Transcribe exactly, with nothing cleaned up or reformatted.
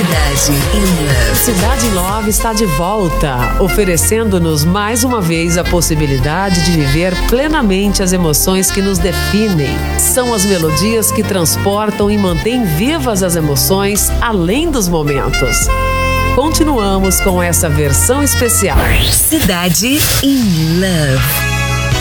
Cidade in Love. Cidade in Love está de volta, oferecendo-nos mais uma vez a possibilidade de viver plenamente as emoções que nos definem. São as melodias que transportam e mantêm vivas as emoções além dos momentos. Continuamos com essa versão especial. Cidade in Love.